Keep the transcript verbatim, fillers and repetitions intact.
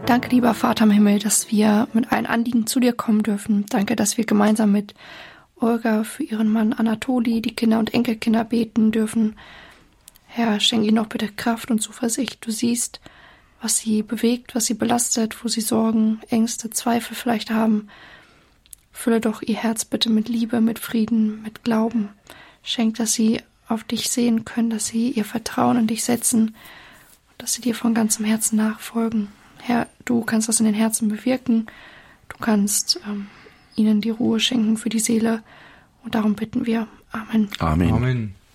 Danke, lieber Vater im Himmel, dass wir mit allen Anliegen zu dir kommen dürfen. Danke, dass wir gemeinsam mit Olga für ihren Mann Anatoli, die Kinder und Enkelkinder beten dürfen. Herr, schenk ihnen noch bitte Kraft und Zuversicht. Du siehst, was sie bewegt, was sie belastet, wo sie Sorgen, Ängste, Zweifel vielleicht haben. Fülle doch ihr Herz bitte mit Liebe, mit Frieden, mit Glauben. Schenk, dass sie auf dich sehen können, dass sie ihr Vertrauen in dich setzen und dass sie dir von ganzem Herzen nachfolgen. Herr, du kannst das in den Herzen bewirken. Du kannst ähm, ihnen die Ruhe schenken für die Seele. Und darum bitten wir. Amen. Amen. Amen.